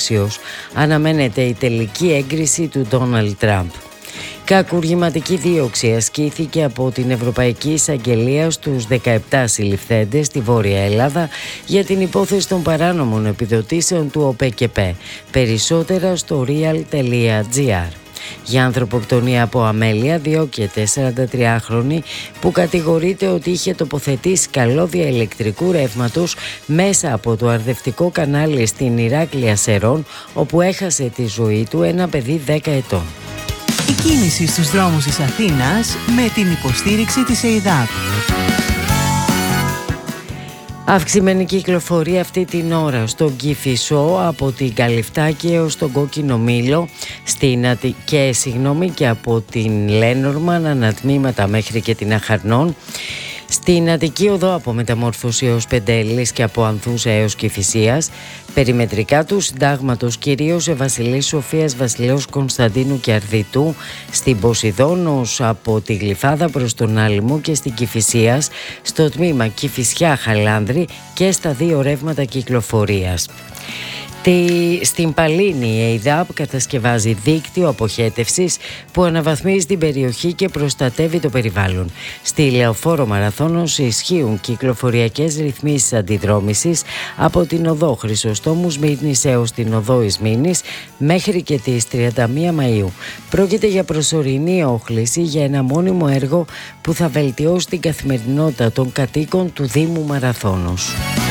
ετήσιος αναμένεται η τελική έγκριση του Ντόναλντ Τραμπ. Κακουργηματική δίωξη ασκήθηκε από την Ευρωπαϊκή Εισαγγελία στους 17 συλληφθέντες στη Βόρεια Ελλάδα για την υπόθεση των παράνομων επιδοτήσεων του ΟΠΕΚΕΠΕ. Περισσότερα στο real.gr. Για ανθρωποκτονία από αμέλεια διώκεται 43χρονη που κατηγορείται ότι είχε τοποθετήσει καλώδια ηλεκτρικού ρεύματος μέσα από το αρδευτικό κανάλι στην Ηράκλεια Σερών, όπου έχασε τη ζωή του ένα παιδί 10 ετών. Η κίνηση στους δρόμους της Αθήνας με την υποστήριξη της ΕΙΔΑΠ. Αυξημένη κυκλοφορία αυτή την ώρα στον Κηφισό από την Καλυφτάκη έως τον Κόκκινο Μήλο και από την Λένορμαν ανατμήματα μέχρι και την Αχαρνών. Στην Αττική Οδό από Μεταμόρφωση έως Πεντέλης και από Ανθούσα έως Κηφισίας. Περιμετρικά του Συντάγματος κυρίως σε Βασιλής Σοφίας, Βασιλέως Κωνσταντίνου και Αρδιτού. Στην Ποσειδώνος από τη Γλυφάδα προς τον Άλυμο και στην Κηφισίας. Στο τμήμα Κηφισιά Χαλάνδρη και στα δύο ρεύματα κυκλοφορίας. Στην Παλίνη η ΕΙΔΑΠ κατασκευάζει δίκτυο αποχέτευσης που αναβαθμίζει την περιοχή και προστατεύει το περιβάλλον. Στη Λεωφόρο Μαραθώνος ισχύουν κυκλοφοριακές ρυθμίσεις αντιδρόμησης από την οδό Χρυσοστόμου Σμύρνης έως την οδό Ισμήνης μέχρι και τις 31 Μαΐου. Πρόκειται για προσωρινή όχληση για ένα μόνιμο έργο που θα βελτιώσει την καθημερινότητα των κατοίκων του Δήμου Μαραθώνος.